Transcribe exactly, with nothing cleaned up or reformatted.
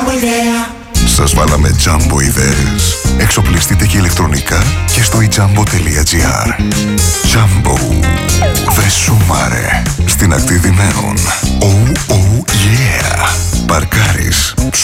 Jumbo ιδέα. Σας βάλαμε Jumbo ιδέες. Εξοπλιστείτε και ηλεκτρονικά και στο ijumbo.gr. Jumbo. Δε σούμαρε. Στην ακτή Δημαίων. Oh, oh, yeah. Παρκάρεις.